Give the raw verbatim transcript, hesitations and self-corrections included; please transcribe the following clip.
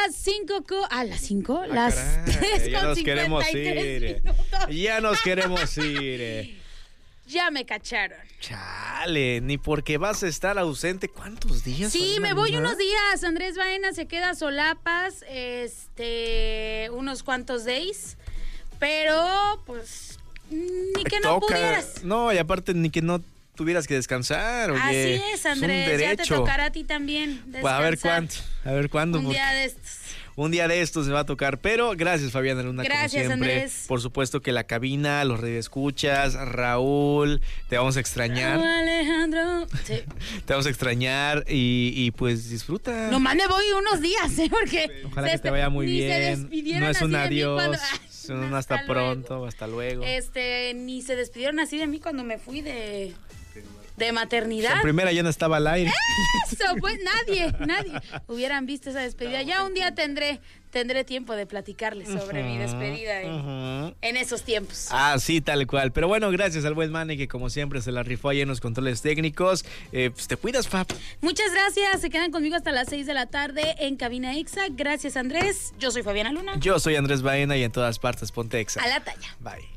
las cinco, co- a las cinco, Ah, las caray, tres ya con nos queremos cincuenta y tres ir. minutos. Ya nos queremos ir. eh. Ya me cacharon. Chale, ni porque vas a estar ausente. ¿Cuántos días? Sí, Fabiana me voy Luna? unos días. Andrés Baena se queda a solapas, este, unos cuantos days, pero pues ni que no Toca. pudieras. No, y aparte ni que no tuvieras que descansar. Oye, Así es, Andrés. Es un Ya te derecho. tocará a ti también. Pues a ver descansar. cuánto, a ver cuándo. Un porque día de estos. un día de estos se va a tocar. Pero gracias, Fabiana Luna, Gracias, como siempre. Andrés. Por supuesto que la cabina, los radioescuchas, Raúl, te vamos a extrañar. Oh, Alejandro. Sí. Te vamos a extrañar y, y pues disfruta. Nomás me voy unos días, ¿eh? Porque Ojalá se que te vaya muy ni se bien. despidieron No es así un de mí adiós, cuando- es un hasta, Hasta luego. pronto, hasta luego. Este, ni se despidieron así de mí cuando me fui de, de En maternidad. primera ya no estaba al aire. Eso, pues nadie, nadie hubieran visto esa despedida. Ya un día tendré, tendré tiempo de platicarles sobre mi despedida en, Ujú. en esos tiempos. Ah, sí, tal cual. Pero bueno, gracias al buen Manny que como siempre se la rifó ahí en los controles técnicos. Eh, pues te cuidas, Fab. Muchas gracias, se quedan conmigo hasta las seis de la tarde en Cabina Exa. Gracias, Andrés. Yo soy Fabiana Luna. Yo soy Andrés Baena y en todas partes ponte Exa. A la talla. Bye.